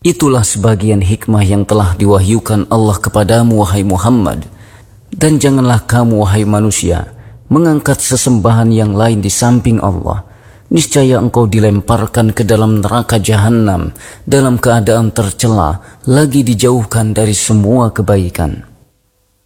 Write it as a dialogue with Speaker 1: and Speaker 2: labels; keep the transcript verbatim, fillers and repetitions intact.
Speaker 1: Itulah sebagian hikmah yang telah diwahyukan Allah kepadamu, wahai Muhammad. Dan janganlah kamu, wahai manusia, mengangkat sesembahan yang lain di samping Allah. Niscaya engkau dilemparkan ke dalam neraka jahanam dalam keadaan tercela, lagi dijauhkan dari semua kebaikan.